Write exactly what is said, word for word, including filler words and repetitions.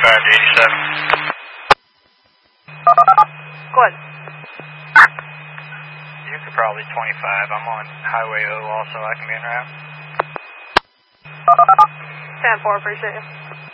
twenty-five to eighty-seven. Go ahead. You could probably twenty-five. I'm on Highway O also. I can be in route. ten four, appreciate you.